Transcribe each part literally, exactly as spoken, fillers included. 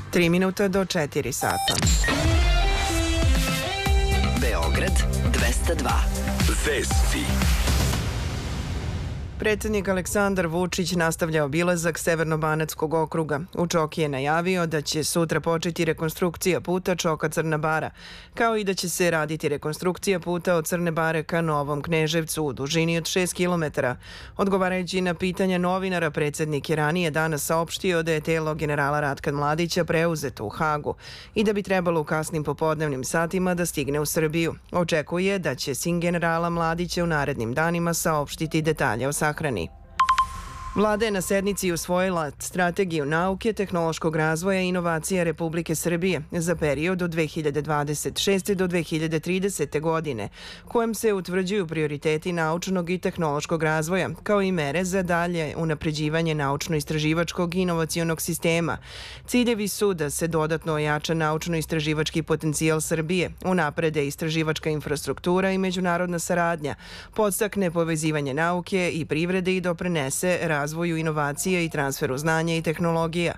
Tri minuta do četiri sata. Beograd dvesta dva. Vesti. Predsednik Aleksandar Vučić nastavlja obilazak Severno-banatskog okruga. U Čoki je najavio da će sutra početi rekonstrukcija puta Čoka-Crna Bara, kao i da će se raditi rekonstrukcija puta od Crne Bare ka Novom Kneževcu u dužini od šest kilometara. Odgovarajući na pitanja novinara, predsednik je ranije danas saopštio da je telo generala Ratka Mladića preuzeto u Hagu i da bi trebalo u kasnim popodnevnim satima da stigne u Srbiju. Očekuje da će sin generala Mladića u narednim danima saopštiti detalje o sahrani. Vlada je na sednici usvojila Strategiju nauke, tehnološkog razvoja i inovacija Republike Srbije za period od dve hiljade dvadeset šeste do dve hiljade tridesete. godine, kojem se utvrđuju prioriteti naučnog i tehnološkog razvoja, kao i mere za dalje unapređivanje naučno-istraživačkog i inovacionog sistema. Ciljevi su da se dodatno ojača naučno-istraživački potencijal Srbije, unaprede istraživačka infrastruktura i međunarodna saradnja, podstakne povezivanje nauke i privrede i doprinese razvoju inovacija i transferu znanja i tehnologija.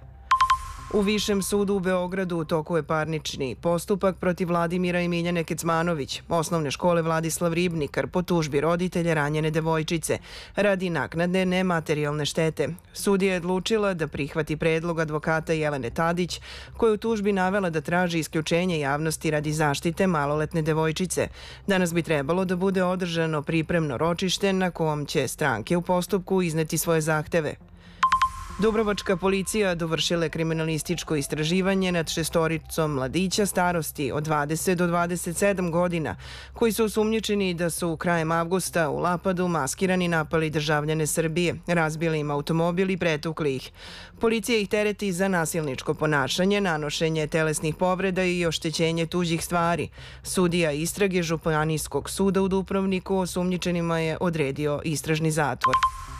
U Višem sudu u Beogradu u toku je parnični postupak protiv Vladimira i Miljane Kecmanović, osnovne škole Vladislav Ribnikar, po tužbi roditelja ranjene devojčice, radi naknadne nematerijalne štete. Sudija je odlučila da prihvati predlog advokata Jelene Tadić, koja je u tužbi navela da traži isključenje javnosti radi zaštite maloletne devojčice. Danas bi trebalo da bude održano pripremno ročište na kom će stranke u postupku izneti svoje zahteve. Dubrovačka policija dovršila je kriminalističko istraživanje nad šestoricom mladića starosti od dvadeset do dvadeset sedam godina, koji su osumnjičeni da su krajem avgusta u Lapadu maskirani napali državljane Srbije, razbili im automobil i pretukli ih. Policija ih tereti za nasilničko ponašanje, nanošenje telesnih povreda i oštećenje tuđih stvari. Sudija istrage Županijskog suda u Dubrovniku osumnjičenima je odredio istražni zatvor.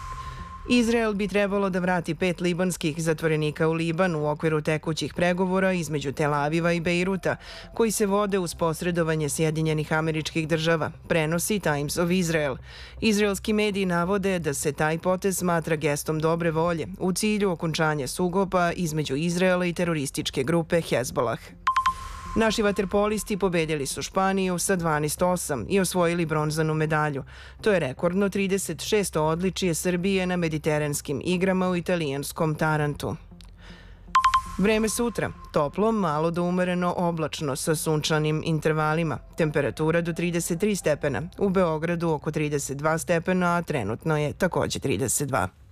Izrael bi trebalo da vrati pet libanskih zatvorenika u Liban u okviru tekućih pregovora između Tel Aviva i Bejruta, koji se vode uz posredovanje Sjedinjenih Američkih Država, prenosi Times of Israel. Izraelski mediji navode da se taj potez smatra gestom dobre volje u cilju okončanja sukoba između Izraela i terorističke grupe Hezbolah. Naši vaterpolisti pobedili su Španiju sa dvanaest osam i osvojili bronzanu medalju. To je rekordno trideset šesto odličje Srbije na mediteranskim igrama u italijanskom Tarantu. Vreme sutra. Toplo, malo do umereno oblačno sa sunčanim intervalima. Temperatura do trideset tri stepena. U Beogradu oko trideset dva stepena, a trenutno je takođe trideset dva.